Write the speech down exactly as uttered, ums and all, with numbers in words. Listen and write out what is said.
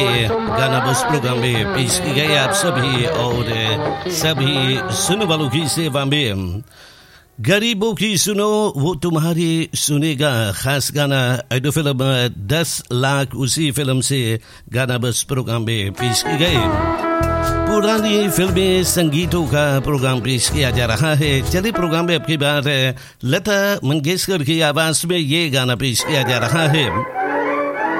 गाना बस प्रोग्राम में पेश की गई आप सभी और सभी सुनने वालों की सेवा में। गरीबों की सुनो वो तुम्हारी सुनेगा, खास गाना आइडो फिल्म दस लाख, उसी फिल्म से गाना बस प्रोग्राम में पेश की गई। पुरानी फिल्में संगीतों का प्रोग्राम पेश किया जा रहा है। चलिए प्रोग्राम में अब की बार लता मंगेशकर की आवाज में ये गाना पेश किया जा रहा है।